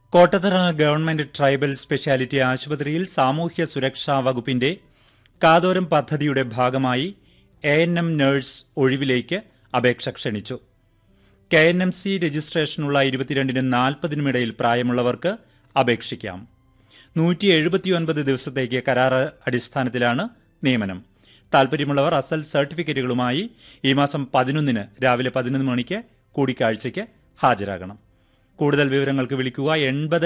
Kottathara government tribal speciality ആശുപത്രിയിൽ സാമൂഹ്യ സുരക്ഷാ വകുപ്പിന്റെ കാതോരം പദ്ധതിയുടെ ഭാഗമായി ANM നഴ്സ് ഒഴിവിലേക്ക് അപേക്ഷ ക്ഷണിച്ചു. KNMC രജിസ്ട്രേഷനുള്ള 22-നും 40-നും ഇടയിൽ പ്രായമുള്ളവർക്ക് അപേക്ഷിക്കാം. 179 ദിവസത്തേക്ക് കരാർ അടിസ്ഥാനത്തിലാണ് നിയമനം. താൽപര്യമുള്ളവർ അസൽ സർട്ടിഫിക്കറ്റുകളുമായി ഈ മാസം 11-ന് രാവിലെ 11 മണിക്ക് കൂടിക്കാഴ്ചയ്ക്ക് ഹാജരാകണം. കൂടുതൽ വിവരങ്ങൾക്ക് വിളിക്കുക 80